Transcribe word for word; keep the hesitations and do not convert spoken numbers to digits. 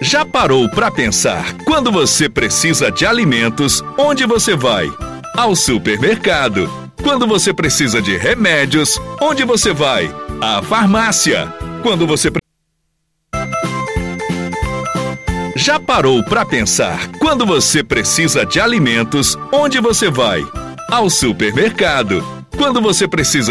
Já parou para pensar, quando você precisa de alimentos, onde você vai? Ao supermercado. Quando você precisa de remédios, onde você vai? À farmácia. Quando você Já parou para pensar, quando você precisa de alimentos, onde você vai? Ao supermercado. Quando você precisa